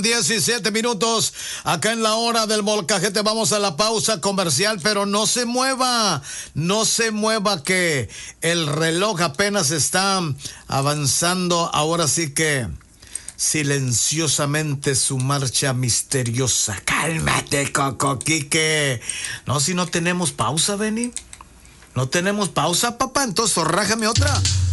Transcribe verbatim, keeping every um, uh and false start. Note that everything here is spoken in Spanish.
diecisiete minutos acá en la hora del molcajete. Vamos a la pausa comercial, pero no se mueva, no se mueva que el reloj apenas está avanzando. Ahora sí que silenciosamente su marcha misteriosa. Cálmate, Coco Quique. No, si no tenemos pausa, Benny. No tenemos pausa, papá. Entonces, rájame otra.